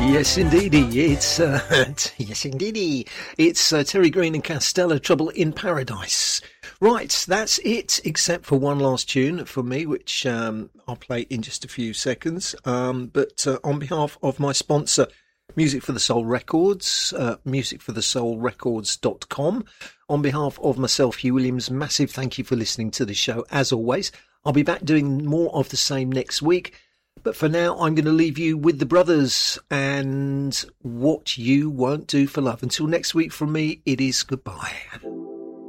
Yes, indeedy. It's Terry Green and Costello, Trouble in Paradise. Right, that's it, except for one last tune from me, which I'll play in just a few seconds. But on behalf of my sponsor, Music for the Soul Records, musicforthesoulrecords.com, on behalf of myself, Hugh Williams, massive thank you for listening to the show, as always. I'll be back doing more of the same next week. But for now, I'm going to leave you with the Brothers and What You Won't Do for Love. Until next week from me, it is goodbye.